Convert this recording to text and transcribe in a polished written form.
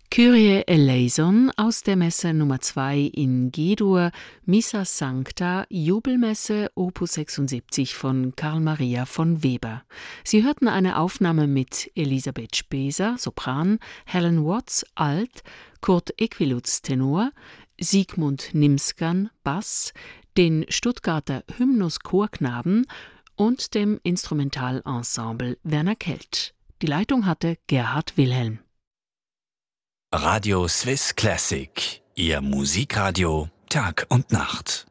Kyrie eleison aus der Messe Nummer 2 in G-Dur, Missa Sancta, Jubelmesse Opus 76 von Karl Maria von Weber. Sie hörten eine Aufnahme mit Elisabeth Speser, Sopran, Helen Watts, Alt, Kurt Equilutz, Tenor, Sigmund Nimskan, Bass, den Stuttgarter Hymnus-Chorknaben und dem Instrumentalensemble Werner Kelt. Die Leitung hatte Gerhard Wilhelm. Radio Swiss Classic, Ihr Musikradio Tag und Nacht.